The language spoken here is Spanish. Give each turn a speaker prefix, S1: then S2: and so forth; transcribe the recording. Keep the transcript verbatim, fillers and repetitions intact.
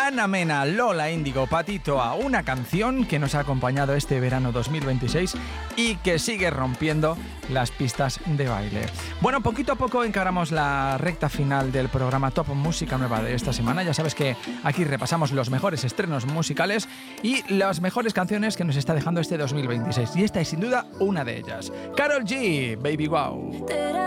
S1: Ana Mena, Lola Índigo, Patito A, una canción que nos ha acompañado este verano dos mil veintiséis y que sigue rompiendo las pistas de baile. Bueno, poquito a poco encaramos la recta final del programa Top Música Nueva de esta semana. Ya sabes que aquí repasamos los mejores estrenos musicales y las mejores canciones que nos está dejando este dos mil veintiséis. Y esta es sin duda una de ellas. Karol G, Baby Wow.